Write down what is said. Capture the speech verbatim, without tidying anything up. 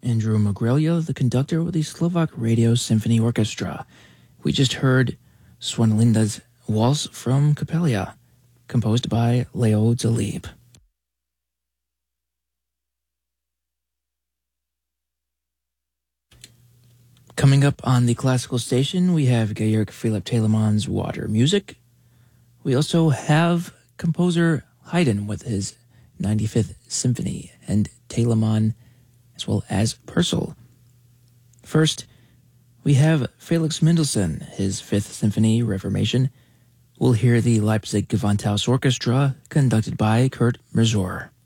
Andrew Mogrelia, the conductor with the Slovak Radio Symphony Orchestra. We just heard Swanlinda's Waltz from Capella, composed by Leo Zalib. Coming up on the classical station, we have Georg Philipp Telemann's Water Music. We also have composer Haydn with his ninety-fifth Symphony, and Telemann as well as Purcell. First, we have Felix Mendelssohn, his Fifth Symphony, Reformation. We'll hear the Leipzig Gewandhaus Orchestra, conducted by Kurt Masur.